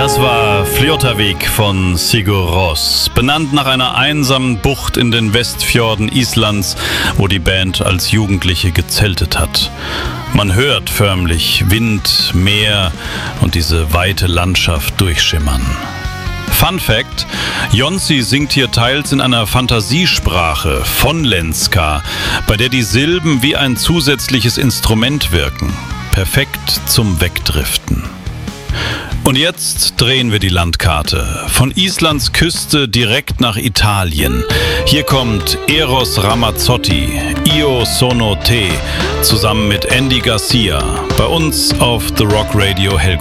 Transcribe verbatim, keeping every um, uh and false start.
Das war Fljótavik von Sigur Rós, benannt nach einer einsamen Bucht in den Westfjorden Islands, wo die Band als Jugendliche gezeltet hat. Man hört förmlich Wind, Meer und diese weite Landschaft durchschimmern. Fun Fact: Jonsi singt hier teils in einer Fantasiesprache, Fonlenska, bei der die Silben wie ein zusätzliches Instrument wirken. Perfekt zum Wegdriften. Und jetzt drehen wir die Landkarte. Von Islands Küste direkt nach Italien. Hier kommt Eros Ramazzotti, Io sono te, zusammen mit Andy Garcia, bei uns auf The Rock Radio Helgoland.